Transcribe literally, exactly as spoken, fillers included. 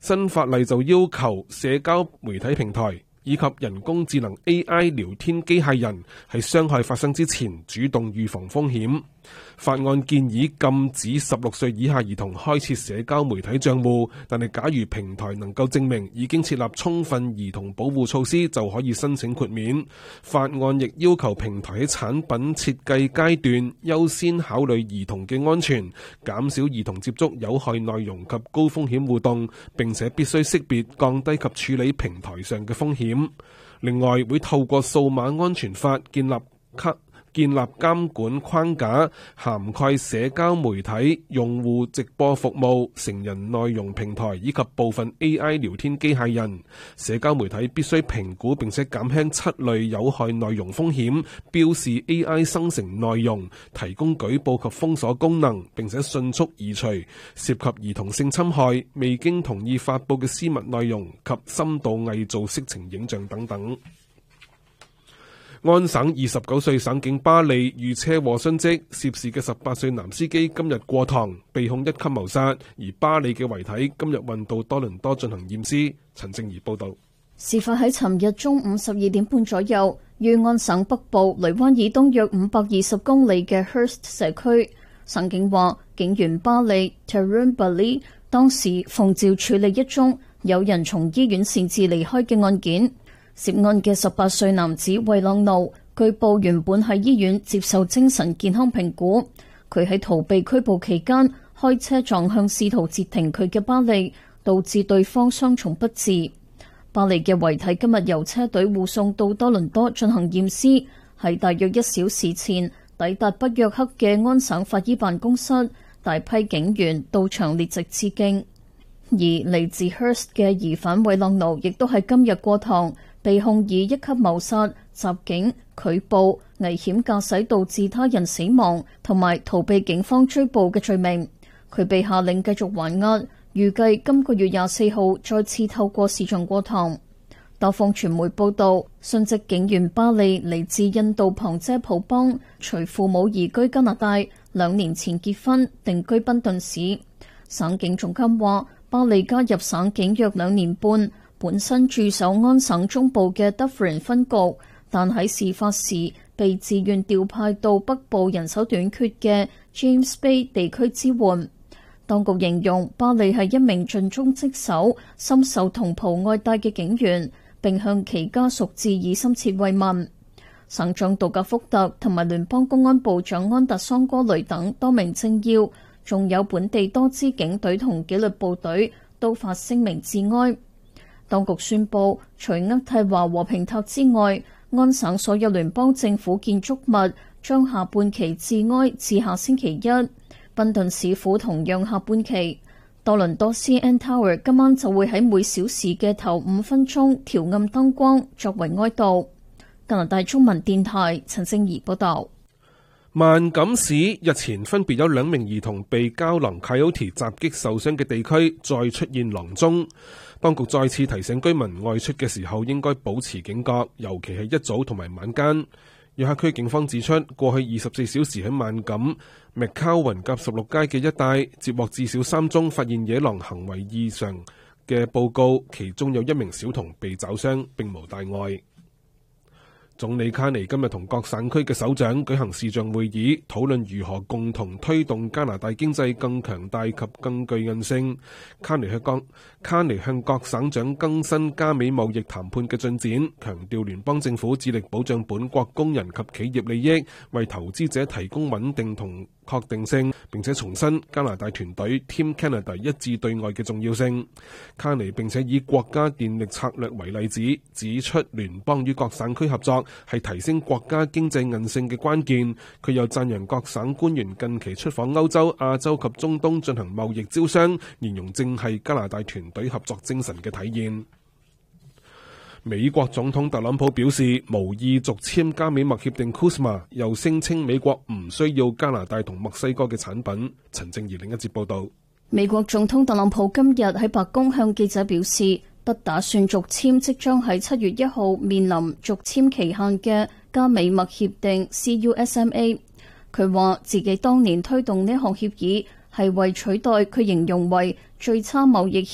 新法例就要求社交媒體平台以及人工智能 A I 聊天機械人喺傷害發生之前主動預防風險。法案建議禁止十六歲以下兒童開設社交媒體賬戶，但係假如平台能夠證明已經設立充分兒童保護措施，就可以申請豁免。法案亦要求平台喺產品設計階段優先考慮兒童嘅安全，減少兒童接觸有害內容及高風險互動，並且必須識別、降低及處理平台上嘅風險。另外，會透過數碼安全法建立卡建立監管框架，涵蓋社交媒體、用戶直播服務、成人內容平台以及部分 A I 聊天機械人。社交媒體必須評估並且減輕七類有害內容風險，標示 A I 生成內容，提供舉報及封鎖功能，並且迅速移除涉及兒童性侵害、未經同意發布嘅私密內容及深度偽造色情影像等等。安省二十九歲省警巴利遇車禍殉職，涉事嘅十八歲男司機今日過堂，被控一級謀殺，而巴利嘅遺體今日運到多倫多進行驗屍。陳靜怡報道。 事發喺尋日中午十二點半左右，於安省北部雷灣以東約五百二十公里嘅 Hearst 社區。省警話，警員巴利 Tarun Bali 當時奉召處理一宗有人從醫院擅自離開嘅案件。涉案嘅十八歲男子惠朗奴，據報原本喺醫院接受精神健康評估。佢喺逃避拘捕期間，開車撞向試圖截停佢嘅巴利，導致對方傷重不治。巴利嘅遺體今日由車隊護送到多倫多進行驗屍。喺大約一小時前抵達北約克嘅安省法醫辦公室，大批警員到場列席致敬。而嚟自 Hearst 嘅疑犯惠朗奴亦都係今日過堂，被控以一級謀殺、襲警、拒捕、危險駕駛導致他人死亡同埋逃避警方追捕嘅罪名。佢被下令繼續還押，預計今個月廿四號再次透過視像過堂。多方傳媒報道，殉職警員巴利嚟自印度旁遮普邦，隨父母移居加拿大，兩年前結婚，定居賓頓市。省警總監話，巴利加入省警約兩年半，本身駐守安省中部嘅 Dufferin 分局，但喺事發時被自願調派到北部人手短缺嘅 James Bay 地區支援。當局形容巴利係一名盡忠職守、深受同袍愛戴嘅警員，並向其家屬致以深切慰問。省長杜格福特同埋聯邦公安部長安達桑哥雷等多名政要，仲有本地多支警隊同紀律部隊都發聲明致哀。當局宣布，除渥太華和平塔之外，安省所有聯邦政府建築物將下半旗致哀至下星期一。賓頓市府同樣下半旗。多倫多 C N Tower 今晚就會喺每小時嘅頭五分鐘調暗燈光，作為哀悼。加拿大中文電台陳靜怡報道。 萬錦市日前分別有兩名兒童被膠囊 Coyote 襲擊受傷嘅地區再出現囊中，當局再次提醒居民外出嘅時候應該保持警覺，尤其係一早同埋晚間。約克區警方指出，過去二十四小時喺萬錦麥考雲夾十六街嘅一帶接獲至少三宗發現野狼行為異常嘅報告，其中有一名小童被抓傷，並無大礙。總理卡尼今日同各省區嘅首長舉行視像會議，討論如何共同推動加拿大經濟更強大及更具韌性。卡尼向各卡尼向各省長更新加美貿易談判嘅進展，強調聯邦政府致力保障本國工人及企業利益，為投資者提供穩定同確定性，並且重申加拿大團隊 Team Canada 一致對外嘅重要性。卡尼並且以國家電力策略為例子，指出聯邦與各省區合作係提升國家經濟韌性嘅關鍵。佢又讚揚各省官員近期出訪歐洲、亞洲及中東進行貿易招商，形容正係加拿大團隊合作精神嘅體現。美國總統特朗普表示無意續簽加美墨協定 C U S M A， 又聲稱美國唔需要加拿大同墨西哥嘅產品。陳靜怡另一節報道。 美國總統特朗普今日喺白宮向記者表示，不打算續簽即將喺七月一號面臨續簽期限嘅加美墨協定 C U S M A。佢話自己當年推動呢項協議係為取代佢形容為最差貿易